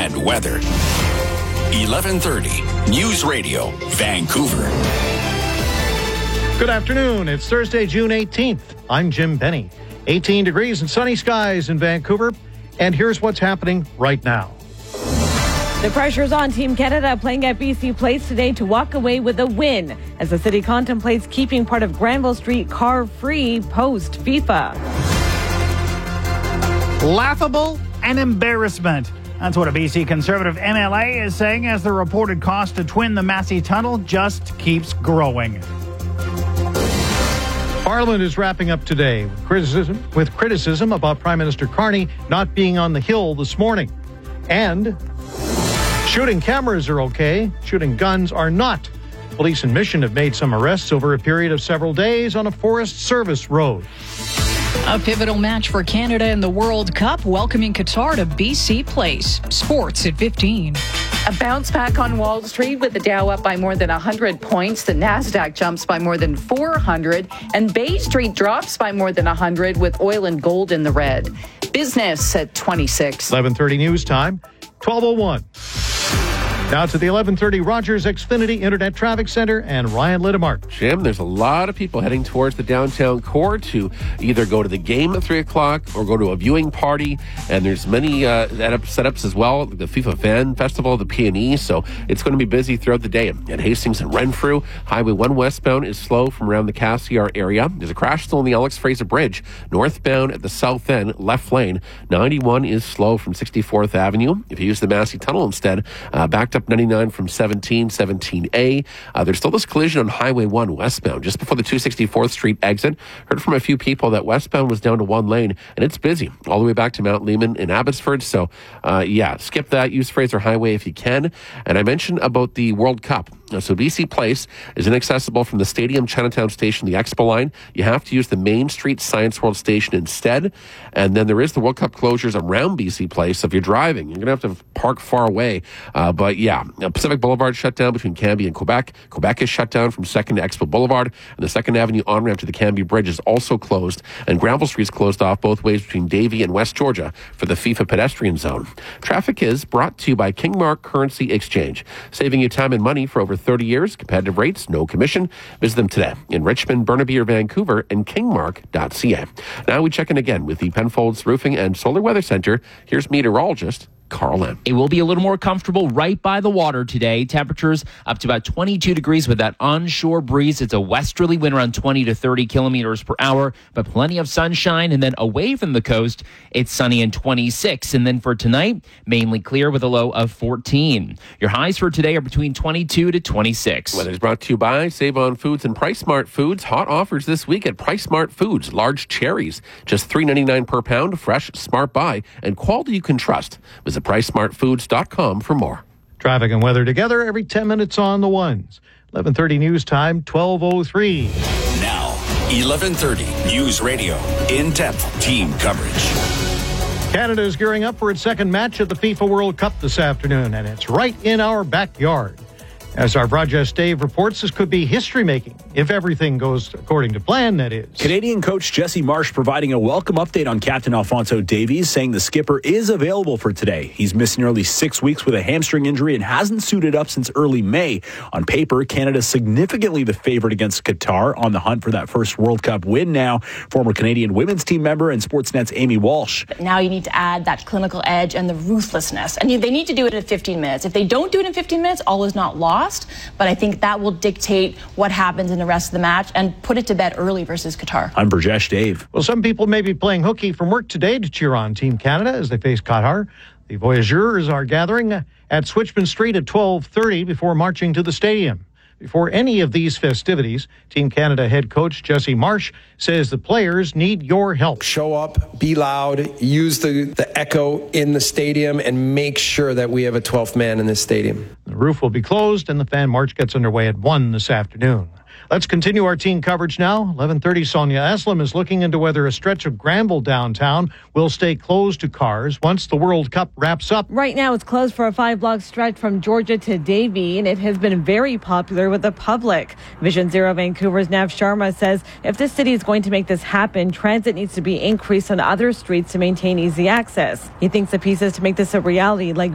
and weather. 1130 News Radio, Vancouver. Good afternoon. It's Thursday, June 18th. I'm Jim Benny. 18 degrees and sunny skies in Vancouver. And here's what's happening right now. The pressure's on Team Canada playing at BC Place today to walk away with a win as the city contemplates keeping part of Granville Street car-free post-FIFA. Laughable and embarrassment. That's what a BC Conservative MLA is saying as the reported cost to twin the Massey Tunnel just keeps growing. Parliament is wrapping up today with criticism about Prime Minister Carney not being on the Hill this morning. And shooting cameras are okay, shooting guns are not. Police in Mission have made some arrests over a period of several days on a Forest Service road. A pivotal match for Canada in the World Cup, welcoming Qatar to BC Place. Sports at 15. A bounce back on Wall Street with the Dow up by more than 100 points. The Nasdaq jumps by more than 400 and Bay Street drops by more than 100 with oil and gold in the red. Business at 26. 11:30 news time, 12:01. Now to the 11:30 Rogers Xfinity Internet Traffic Center and Ryan Littemark. Jim, there's a lot of people heading towards the downtown core to either go to the game at 3 o'clock or go to a viewing party. And there's many setups as well, the FIFA Fan Festival, the P&E. So it's going to be busy throughout the day. At Hastings and Renfrew, Highway 1 westbound is slow from around the Cassiar area. There's a crash still on the Alex Fraser Bridge. Northbound at the south end, left lane. 91 is slow from 64th Avenue. If you use the Massey Tunnel instead, backed up 99 from 17A. There's still this collision on Highway 1 westbound, just before the 264th Street exit. Heard from a few people that westbound was down to one lane, and it's busy all the way back to Mount Lehman in Abbotsford. So, skip that. Use Fraser Highway if you can. And I mentioned about the World Cup. So BC Place is inaccessible from the Stadium Chinatown Station, the Expo line. You have to use the Main Street Science World Station instead. And then there is the World Cup closures around BC Place. So if you're driving, you're going to have to park far away. Pacific Boulevard shut down between Cambie and Quebec. Quebec is shut down from 2nd to Expo Boulevard. And the 2nd Avenue on-ramp to the Cambie Bridge is also closed. And Granville Street is closed off both ways between Davie and West Georgia for the FIFA pedestrian zone. Traffic is brought to you by Kingmark Currency Exchange, saving you time and money for over 30 years, competitive rates, no commission. Visit them today in Richmond, Burnaby, or Vancouver, and kingmark.ca. Now we check in again with the Penfolds Roofing and Solar Weather Center. Here's meteorologist Carl M. It will be a little more comfortable right by the water today. Temperatures up to about 22 degrees with that onshore breeze. It's a westerly wind around 20 to 30 kilometers per hour, but plenty of sunshine. And then away from the coast, it's sunny and 26. And then for tonight, mainly clear with a low of 14. Your highs for today are between 22 to 26. Weather is brought to you by Save On Foods and Price Smart Foods. Hot offers this week at Price Smart Foods. Large cherries, just $3.99 per pound. Fresh, smart buy, and quality you can trust. Visit PriceSmartFoods.com for more. Traffic and weather together every 10 minutes on the ones. 11:30 news time, 12:03. Now, 1130 News Radio, in-depth team coverage. Canada is gearing up for its second match at the FIFA World Cup this afternoon, and it's right in our backyard. As our broadcast Dave reports, this could be history-making, if everything goes according to plan, that is. Canadian coach Jesse Marsh providing a welcome update on Captain Alphonso Davies, saying the skipper is available for today. He's missed nearly 6 weeks with a hamstring injury and hasn't suited up since early May. On paper, Canada's significantly the favorite against Qatar, on the hunt for that first World Cup win now. Former Canadian women's team member and Sportsnet's Amy Walsh. But now you need to add that clinical edge and the ruthlessness. And they need to do it in 15 minutes. If they don't do it in 15 minutes, all is not lost. But I think that will dictate what happens in the rest of the match and put it to bed early versus Qatar. I'm Burjesh Dave. Well, some people may be playing hooky from work today to cheer on Team Canada as they face Qatar. The Voyageurs are gathering at Switchman Street at 12:30 before marching to the stadium. Before any of these festivities, Team Canada head coach Jesse Marsh says the players need your help. Show up, be loud, use the echo in the stadium, and make sure that we have a 12th man in this stadium. The roof will be closed, and the fan march gets underway at 1 this afternoon. Let's continue our team coverage now. 11:30, Sonia Aslam is looking into whether a stretch of Granville downtown will stay closed to cars once the World Cup wraps up. Right now, it's closed for a 5-block stretch from Georgia to Davie, and it has been very popular with the public. Vision Zero Vancouver's Nav Sharma says if the city is going to make this happen, transit needs to be increased on other streets to maintain easy access. He thinks the pieces to make this a reality, like